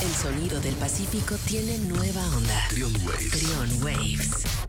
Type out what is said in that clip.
El sonido del Pacífico tiene nueva onda. Trion Waves. Trion Waves.